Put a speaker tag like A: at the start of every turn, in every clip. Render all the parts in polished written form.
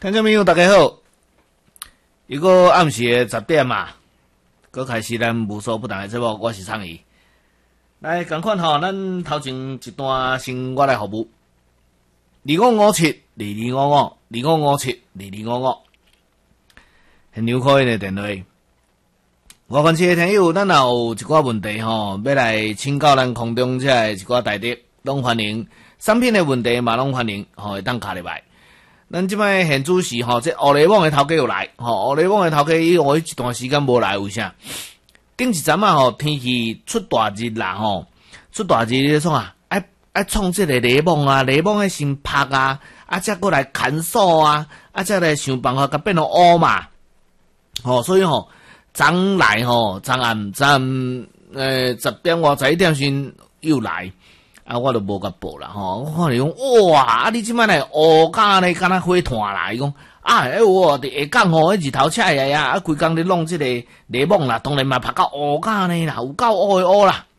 A: 听众朋友大家好，又个暗时的10点啊，搁开始咱无所不谈的节目，我是苍姨。来，同款吼，咱头前一段先我来服务2557225525572255，很牛可以的电话。我关切的听友，咱若有一寡问题吼，要来请教咱空中这一寡台的，拢欢迎。产品的问题嘛，拢欢迎，会当卡入来。咱即摆现主时吼，这乌雷网的头家又来，乌雷网的头家伊一段时间无来，为啥？顶一阵啊吼，天气出大日啦吼，出大日你创啊，爱创这个雷网啊，雷网的先拍啊，才过来砍锁啊，才来想办法甲变成乌嘛。所以昨来昨暗10点外11点先又来。我都无甲报啦我看你讲哇，你即摆来乌甲呢，敢若火炭啦！伊讲我伫下港迄日头赤呀，规工咧弄即个雷网啦，当然嘛拍到乌甲呢啦，有够乌的乌啦！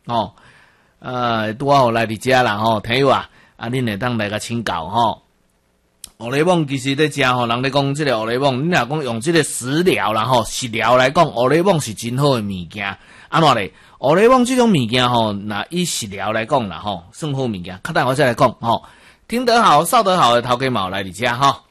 A: 拄好来伫遮啦听友啊，恁会当来甲请教乌雷网其实咧遮人咧讲即个乌雷网，恁若讲用即个食疗啦食疗来讲，乌雷网是真好的物件，安怎咧？乌雷网这种物件那以食疗来讲啦算好物件。较等我再来讲听得好，少得好的头家嘛来伫遮